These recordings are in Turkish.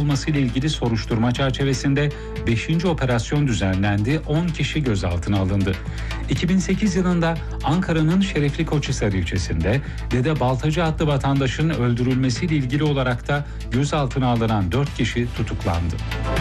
yapılması ile ilgili soruşturma çerçevesinde 5. operasyon düzenlendi, 10 kişi gözaltına alındı. 2008 yılında Ankara'nın Şerefli Koçhisar ilçesinde Dede Baltacı adlı vatandaşın öldürülmesiyle ilgili olarak da gözaltına alınan 4 kişi tutuklandı.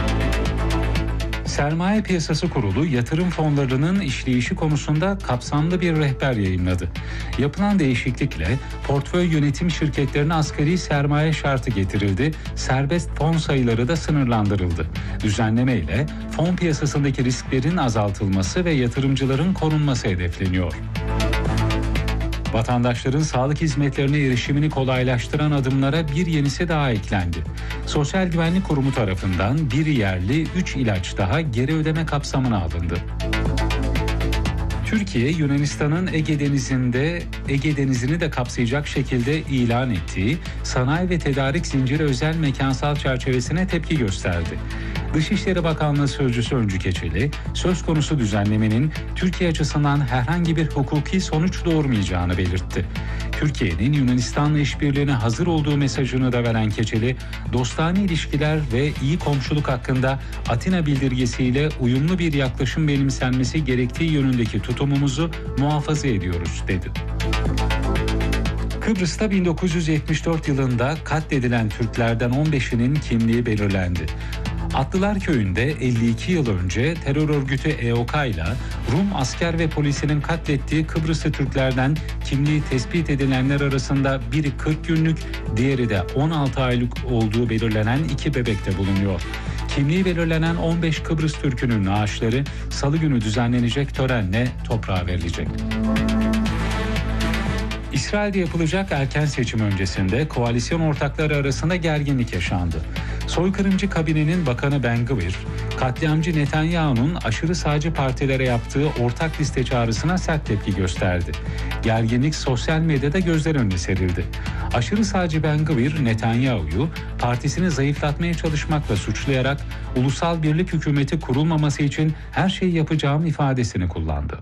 Sermaye Piyasası Kurulu yatırım fonlarının işleyişi konusunda kapsamlı bir rehber yayımladı. Yapılan değişiklikle portföy yönetim şirketlerine asgari sermaye şartı getirildi, serbest fon sayıları da sınırlandırıldı. Düzenleme ile fon piyasasındaki risklerin azaltılması ve yatırımcıların korunması hedefleniyor. Vatandaşların sağlık hizmetlerine erişimini kolaylaştıran adımlara bir yenisi daha eklendi. Sosyal Güvenlik Kurumu tarafından 1 yerli 3 ilaç daha geri ödeme kapsamına alındı. Türkiye, Yunanistan'ın Ege Denizi'ni de kapsayacak şekilde ilan ettiği sanayi ve tedarik zinciri özel mekansal çerçevesine tepki gösterdi. Dışişleri Bakanlığı Sözcüsü Öncü Keçeli, söz konusu düzenlemenin Türkiye açısından herhangi bir hukuki sonuç doğurmayacağını belirtti. Türkiye'nin Yunanistan'la işbirliğine hazır olduğu mesajını da veren Keçeli, dostane ilişkiler ve iyi komşuluk hakkında Atina bildirgesiyle uyumlu bir yaklaşım benimsenmesi gerektiği yönündeki tutumumuzu muhafaza ediyoruz, dedi. Kıbrıs'ta 1974 yılında katledilen Türklerden 15'inin kimliği belirlendi. Atlılar Köyü'nde 52 yıl önce terör örgütü EOK ile Rum asker ve polisinin katlettiği Kıbrıslı Türklerden kimliği tespit edilenler arasında biri 40 günlük, diğeri de 16 aylık olduğu belirlenen 2 bebek de bulunuyor. Kimliği belirlenen 15 Kıbrıs Türk'ünün naaşları Salı günü düzenlenecek törenle toprağa verilecek. İsrail'de yapılacak erken seçim öncesinde koalisyon ortakları arasında gerginlik yaşandı. Soykırımcı kabinenin bakanı Ben-Gvir, katliamcı Netanyahu'nun aşırı sağcı partilere yaptığı ortak liste çağrısına sert tepki gösterdi. Gerginlik sosyal medyada gözler önüne serildi. Aşırı sağcı Ben-Gvir, Netanyahu'yu partisini zayıflatmaya çalışmakla suçlayarak ulusal birlik hükümeti kurulmaması için her şeyi yapacağım ifadesini kullandı.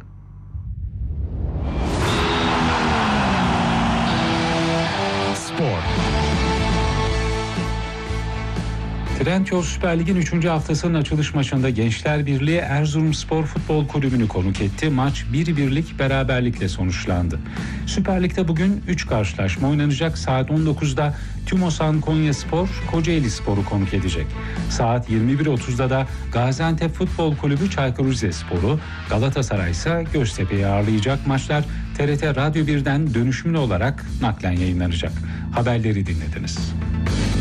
Trendyol Süper Lig'in 3. haftasının açılış maçında Gençler Birliği Erzurumspor Futbol Kulübü'nü konuk etti. Maç 1-1'lik beraberlikle sonuçlandı. Süper Lig'de bugün 3 karşılaşma oynanacak. Saat 19'da Tümosan Konyaspor Kocaelispor'u konuk edecek. Saat 21.30'da da Gaziantep Futbol Kulübü Çaykur Rizespor'u, Galatasaray ise Göztepe'yi ağırlayacak. Maçlar TRT Radyo 1'den dönüşümlü olarak naklen yayınlanacak. Haberleri dinlediniz.